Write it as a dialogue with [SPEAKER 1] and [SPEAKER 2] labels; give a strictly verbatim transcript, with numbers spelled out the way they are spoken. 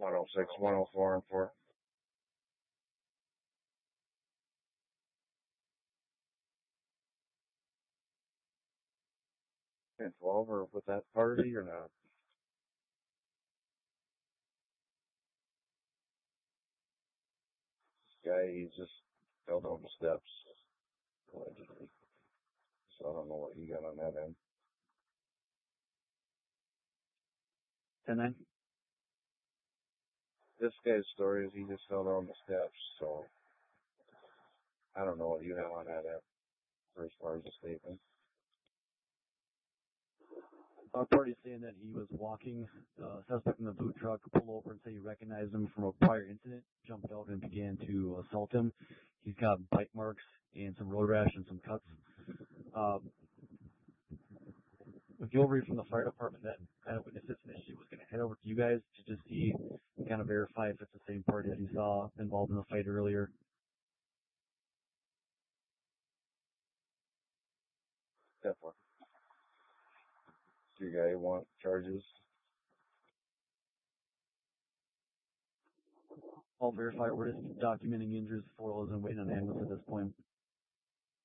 [SPEAKER 1] one oh six, one oh four, and four. And twelve, or with that party, or not? This guy, he just fell down the steps, allegedly. So I don't know what he got on that end.
[SPEAKER 2] ten nine?
[SPEAKER 1] This guy's story is he just fell down the steps, so I don't know what you have on that end for as far as the statement.
[SPEAKER 2] Uh, party saying that he was walking, uh, suspect in the boot truck, pulled over and said he recognized him from a prior incident, jumped out and began to assault him. He's got bite marks and some road rash and some cuts. Uh, with the overview from the fire department, that kind of witnessed this initially was going to head over to you guys to just see and kind of verify if it's the same party that he saw involved in the fight earlier.
[SPEAKER 1] Definitely. Do you guys want charges?
[SPEAKER 2] I'll verify we're just documenting injuries for those and waiting on ambulance at this point.